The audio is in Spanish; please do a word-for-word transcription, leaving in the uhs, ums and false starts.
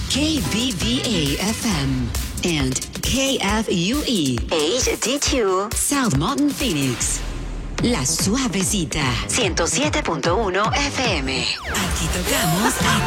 K B V A F M and K F U E H D two South Mountain, Phoenix. La Suavecita, ciento siete punto uno F M. Aquí tocamos a